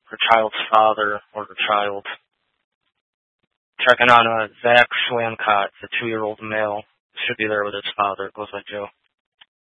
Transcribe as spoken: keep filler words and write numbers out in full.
her child's father or her child. Checking on uh, Zach Schwancott, the two-year-old male. Should be there with his father. Goes by Joe.